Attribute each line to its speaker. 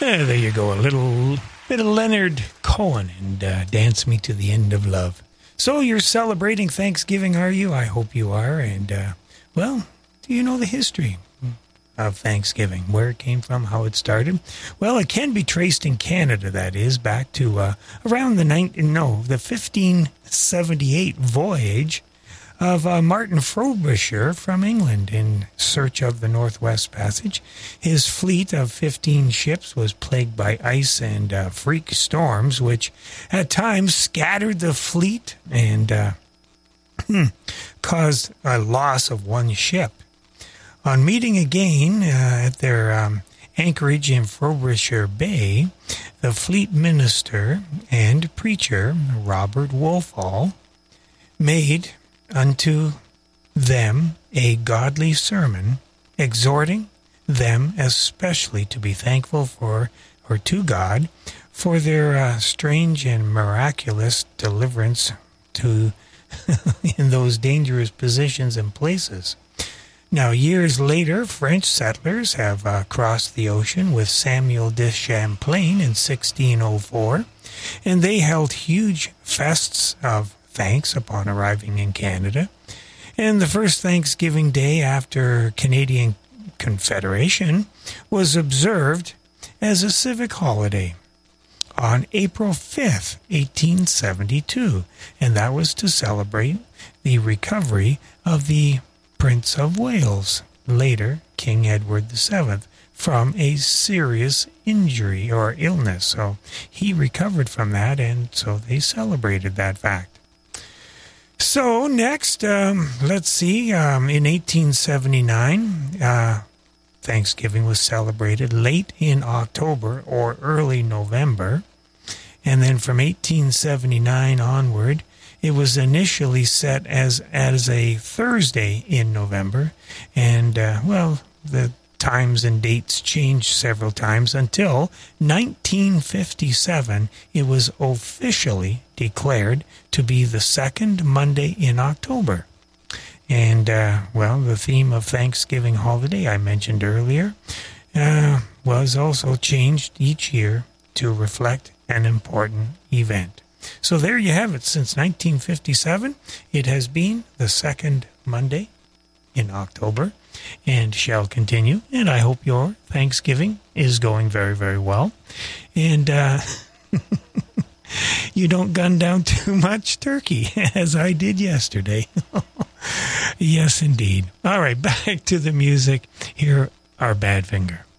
Speaker 1: There you go, a little bit of Leonard Cohen and Dance Me to the End of Love. So you're celebrating Thanksgiving, are you? I hope you are. And, well, do you know the history of Thanksgiving, where it came from, how it started? Well, it can be traced in Canada, that is, back to around the 1578 voyage of Martin Frobisher from England in search of the Northwest Passage. His fleet of 15 ships was plagued by ice and freak storms, which at times scattered the fleet and caused a loss of one ship. On meeting again at their anchorage in Frobisher Bay, the fleet minister and preacher, Robert Wolfall, made unto them a godly sermon, exhorting them especially to be thankful for, or to God, for their strange and miraculous deliverance to in those dangerous positions and places. Now, years later, French settlers have crossed the ocean with Samuel de Champlain in 1604, and they held huge feasts of thanks upon arriving in Canada. And the first Thanksgiving Day after Canadian Confederation was observed as a civic holiday on April 5th, 1872, and that was to celebrate the recovery of the Prince of Wales, later King Edward VII, from a serious injury or illness. So he recovered from that, and so they celebrated that fact. So next, let's see, in 1879, Thanksgiving was celebrated late in October or early November. And then from 1879 onward, it was initially set as a Thursday in November. And, well, the times and dates changed several times until 1957. It was officially declared to be the second Monday in October. And, well, the theme of Thanksgiving holiday I mentioned earlier was also changed each year to reflect an important event. So there you have it. Since 1957, it has been the second Monday in October and shall continue. And I hope your Thanksgiving is going very, very well. And you don't gun down too much turkey, as I did yesterday. Yes, indeed. All right, back to the music. Here are Badfinger.